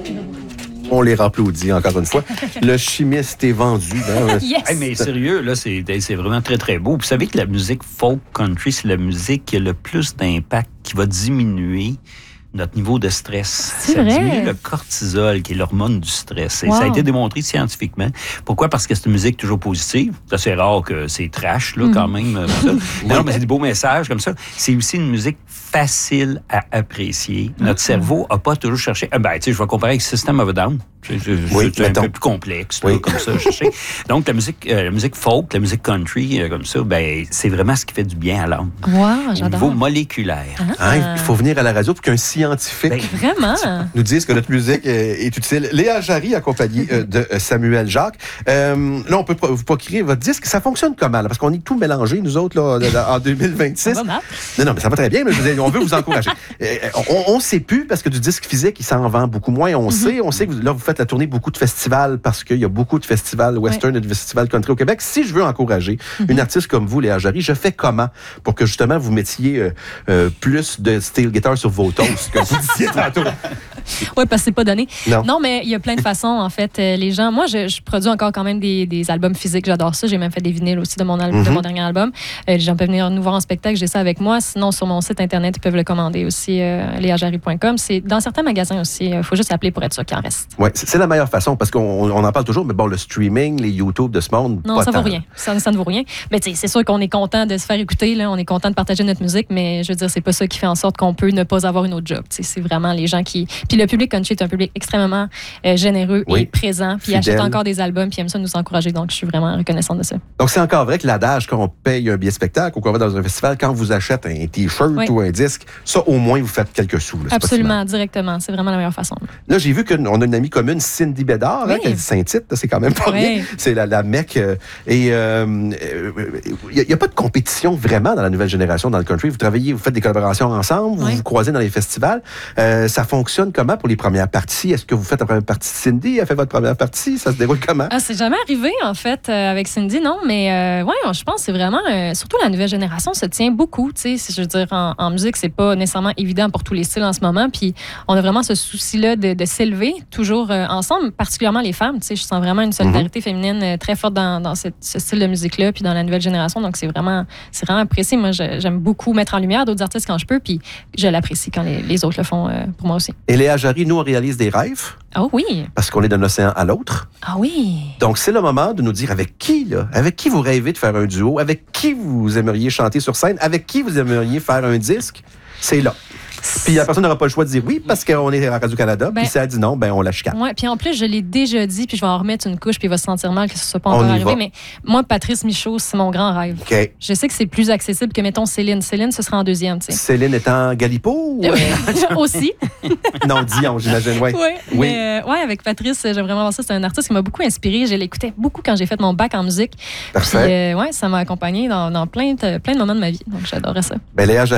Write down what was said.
On les applaudit encore une fois. Le chimiste est vendu. Hein? Yes! Hey, mais sérieux, là, c'est vraiment très, très beau. Vous savez que la musique folk country, c'est la musique qui a le plus d'impact, qui va diminuer notre niveau de stress. C'est ça vrai. diminue le cortisol, qui est l'hormone du stress. Et Wow. ça a été démontré scientifiquement. Pourquoi? Parce que c'est une musique toujours positive. C'est assez rare que c'est trash, là, quand même. Ça. Non, mais c'est des beaux messages comme ça. C'est aussi une musique facile à apprécier. Notre cerveau n'a pas toujours cherché... tu sais, je vais comparer avec System of a Down. C'est un peu plus complexe, là, comme ça, je sais. Donc, la musique folk, la musique country, comme ça, c'est vraiment ce qui fait du bien à l'âme. Wow, Au j'adore. niveau moléculaire. Hein, il faut venir à la radio pour qu'un scientifique Vraiment? nous dise que notre musique est utile. Léa Jarry, accompagnée de Samuel Jacques. Là, on peut vous procurer votre disque. Ça fonctionne comment? Là? Parce qu'on est tout mélangé, nous autres, là, en 2026. Ça va mal? Non, mais ça va très bien, mais je veux dire, on veut vous encourager. On ne sait plus, parce que du disque physique, il s'en vend beaucoup moins. On sait que là, vous faites la tournée beaucoup de festivals, parce qu'il y a beaucoup de festivals western et de festivals country au Québec. Si je veux encourager une artiste comme vous, Léa Jarry, je fais comment pour que, justement, vous mettiez plus de steel guitar sur vos toasts, comme vous disiez tantôt? Oui, parce que c'est pas donné. Non. Mais il y a plein de façons, en fait. Les gens... Moi, je produis encore quand même des albums physiques. J'adore ça. J'ai même fait des vinyles aussi de mon dernier album. Les gens peuvent venir nous voir en spectacle. J'ai ça avec moi. Sinon, sur mon site Internet, ils peuvent le commander aussi, leajarry.com. C'est dans certains magasins aussi. Il faut juste appeler pour être sûr qu'il en reste. Oui, c'est la meilleure façon, parce qu'on en parle toujours, mais bon, le streaming, les YouTube de ce monde... Non, ça ne vaut rien. Ça ne vaut rien. Mais tu sais, c'est sûr qu'on est content de se faire écouter. Là. On est content de partager notre musique, mais je veux dire, c'est pas ça qui fait en sorte qu'on peut ne pas avoir une autre job. Tu sais, c'est vraiment les gens qui... Puis le public country est un public extrêmement généreux et présent, puis il achète encore des albums, puis il aime ça nous encourager. Donc, je suis vraiment reconnaissante de ça. Donc, c'est encore vrai que l'adage qu'on paye un billet spectacle ou qu'on va dans un festival, quand vous achetez un T-shirt ou un disque, ça, au moins, vous faites quelques sous. Là, absolument, directement. C'est vraiment la meilleure façon. Là, j'ai vu qu'on a une amie commune, Cindy Bédard, qui a dit Saint-Tite, c'est quand même pas rien. C'est la mec. Et il n'y a pas de compétition vraiment dans la nouvelle génération, dans le country. Vous travaillez, vous faites des collaborations ensemble, vous vous croisez dans les festivals. Ça fonctionne comment pour les premières parties? Est-ce que vous faites la première partie de Cindy? Elle fait votre première partie? Ça se déroule comment? C'est jamais arrivé, en fait, avec Cindy, non. Mais je pense que c'est vraiment... surtout la nouvelle génération se tient beaucoup. Tu sais, je veux dire, en musique, c'est pas nécessairement évident pour tous les styles en ce moment. Puis on a vraiment ce souci-là de s'élever toujours ensemble, particulièrement les femmes. Tu sais, je sens vraiment une solidarité féminine très forte dans ce style de musique-là, puis dans la nouvelle génération. Donc, c'est vraiment apprécié. Moi, j'aime beaucoup mettre en lumière d'autres artistes quand je peux, puis je l'apprécie quand les autres le font pour moi aussi. Et Léa Jarry, nous, on réalise des rêves. Oh oui! Parce qu'on est d'un océan à l'autre. Ah oui! Donc, c'est le moment de nous dire avec qui vous rêvez de faire un duo, avec qui vous aimeriez chanter sur scène, avec qui vous aimeriez faire un disque. C'est là. Puis la personne n'aura pas le choix de dire oui parce qu'on est à Radio-Canada. Puis si elle dit non, on la chicane. Oui, puis en plus, je l'ai déjà dit, puis je vais en remettre une couche, puis il va se sentir mal que ce ne soit pas encore arrivé. Mais moi, Patrice Michaud, c'est mon grand rêve. Okay. Je sais que c'est plus accessible que, mettons, Céline. Céline, ce sera en deuxième, tu sais. Céline étant Galipo? Aussi. Non, Dion, j'imagine, oui. Oui. Mais, avec Patrice, j'aime vraiment voir ça. C'est un artiste qui m'a beaucoup inspiré. Je l'écoutais beaucoup quand j'ai fait mon bac en musique. Parfait. Puis, ça m'a accompagné dans plein de moments de ma vie. Donc, j'adorais ça. Léa